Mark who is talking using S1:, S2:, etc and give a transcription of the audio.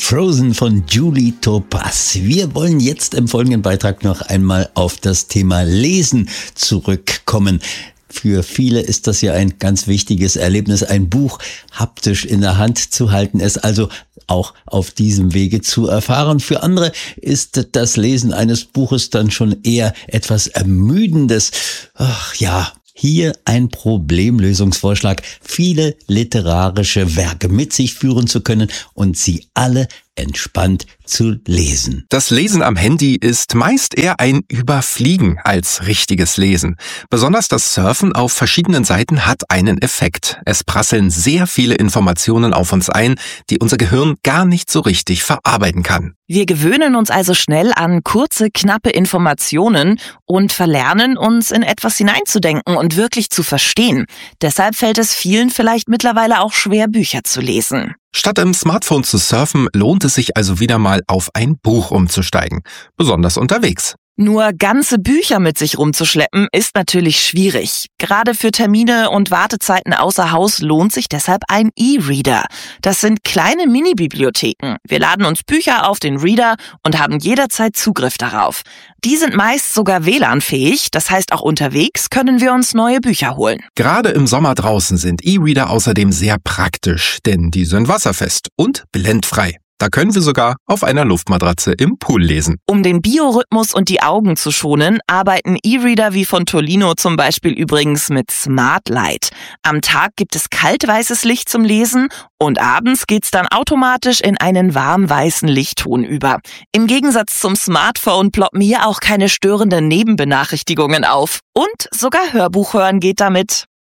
S1: Frozen von Julie Topaz. Wir wollen jetzt im folgenden Beitrag noch einmal auf das Thema Lesen zurückkommen. Für viele ist das ja ein ganz wichtiges Erlebnis, ein Buch haptisch in der Hand zu halten, es also auch auf diesem Wege zu erfahren. Für andere ist das Lesen eines Buches dann schon eher etwas Ermüdendes. Ach ja. Hier ein Problemlösungsvorschlag, viele literarische Werke mit sich führen zu können und sie alle entspannt zu lesen.
S2: Das Lesen am Handy ist meist eher ein Überfliegen als richtiges Lesen. Besonders das Surfen auf verschiedenen Seiten hat einen Effekt. Es prasseln sehr viele Informationen auf uns ein, die unser Gehirn gar nicht so richtig verarbeiten kann.
S3: Wir gewöhnen uns also schnell an kurze, knappe Informationen und verlernen uns in etwas hineinzudenken und wirklich zu verstehen. Deshalb fällt es vielen vielleicht mittlerweile auch schwer, Bücher zu lesen.
S2: Statt im Smartphone zu surfen, lohnt es sich also wieder mal auf ein Buch umzusteigen, besonders unterwegs.
S3: Nur ganze Bücher mit sich rumzuschleppen ist natürlich schwierig. Gerade für Termine und Wartezeiten außer Haus lohnt sich deshalb ein E-Reader. Das sind kleine Mini-Bibliotheken. Wir laden uns Bücher auf den Reader und haben jederzeit Zugriff darauf. Die sind meist sogar WLAN-fähig, das heißt auch unterwegs können wir uns neue Bücher holen.
S2: Gerade im Sommer draußen sind E-Reader außerdem sehr praktisch, denn die sind wasserfest und blendfrei. Da können wir sogar auf einer Luftmatratze im Pool lesen.
S3: Um den Biorhythmus und die Augen zu schonen, arbeiten E-Reader wie von Tolino zum Beispiel übrigens mit Smart Light. Am Tag gibt es kaltweißes Licht zum Lesen und abends geht's dann automatisch in einen warmweißen Lichtton über. Im Gegensatz zum Smartphone ploppen hier auch keine störenden Nebenbenachrichtigungen auf. Und sogar Hörbuch hören geht damit.